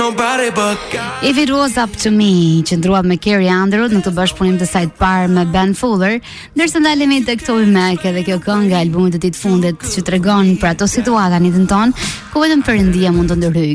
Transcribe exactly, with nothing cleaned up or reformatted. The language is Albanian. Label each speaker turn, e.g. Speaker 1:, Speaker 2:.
Speaker 1: If It Was Up To Me, që ndruat me Carrie Underwood në këtë bashkëpunim të saj të parë me Ben Fuller, ndërsa ndalemi tek Toby Mac edhe kjo këngë e albumit të tij të fundit që tregon për ato situata në jetën tonë ku vetëm Perëndia mund të ndërhyjë.